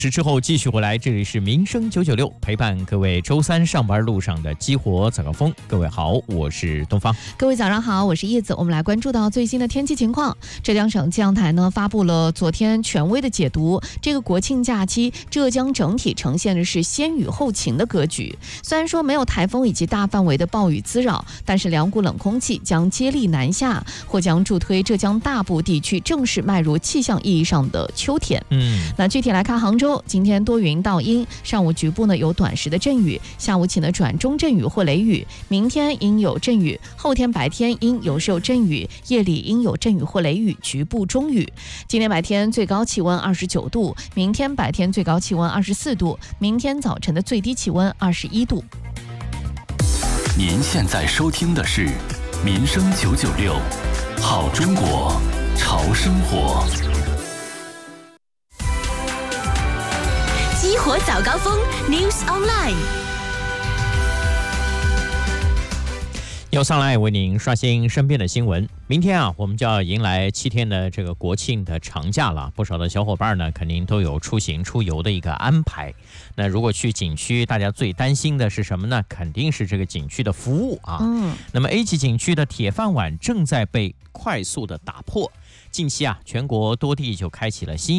之后继续回来，这里是民生996，陪伴各位周三上班路上的激活早高峰。各位好，我是东方。 各位早上好，我是叶子。我们来关注到最新的天气情况。浙江省气象台呢发布了昨天权威的解读，这个国庆假期浙江整体呈现的是先雨后晴的格局。虽然说没有台风以及大范围的暴雨滋扰，但是两股冷空气将接力南下，或将助推浙江大部地区正式迈入气象意义上的秋天。那具体来看，杭州今天多云到阴，上午局部呢有短时的阵雨，下午起呢转中阵雨或雷雨，明天阴有阵雨，后天白天阴有时有阵雨，夜里阴有阵雨或雷雨，局部中雨。今天白天最高气温29度，明天白天最高气温24度，明天早晨的最低气温21度。 您现在收听的是民生996，好中国，潮生活。 激活早高峰 News Online， 又上来为您刷新身边的新闻。明天我们就要迎来7天的这个国庆的长假了，不少的小伙伴呢肯定都有出行出游的一个安排。那如果去景区，大家最担心的是什么呢？肯定是这个景区的服务啊。那么 A 级景区的铁饭碗正在被快速的打破。近期全国多地就开启了新